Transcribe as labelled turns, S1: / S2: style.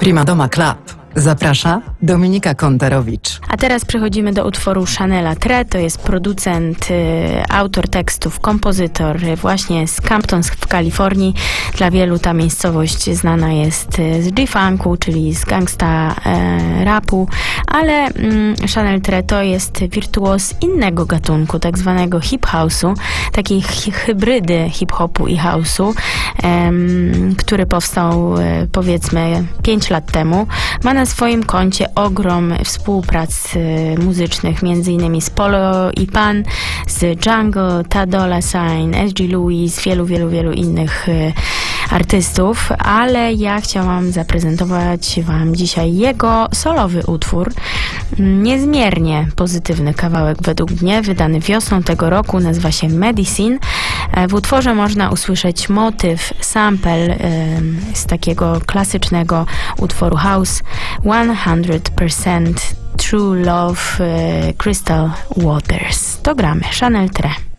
S1: Prima Doma Club. Zaprasza Dominika Kontarowicz.
S2: A teraz przechodzimy do utworu Chanela Tre. To jest producent, autor tekstów, kompozytor właśnie z Campton w Kalifornii. Dla wielu ta miejscowość znana jest z G-funku, czyli z gangsta rapu, ale Chanel Tre to jest wirtuoz innego gatunku, tak zwanego hip-house'u, takiej hybrydy hip-hopu i house'u, który powstał powiedzmy 5 lat temu. Ma na swoim koncie ogrom współprac muzycznych, m.in. z Polo i Pan, z Jungle, Ty Dolla Sign, S.G. Lewis, wielu innych artystów, ale ja chciałam zaprezentować wam dzisiaj jego solowy utwór. Niezmiernie pozytywny kawałek według mnie, wydany wiosną tego roku, nazywa się Medicine. W utworze można usłyszeć motyw, sample z takiego klasycznego utworu house 100% True Love Crystal Waters. To gramy Chanel Tre.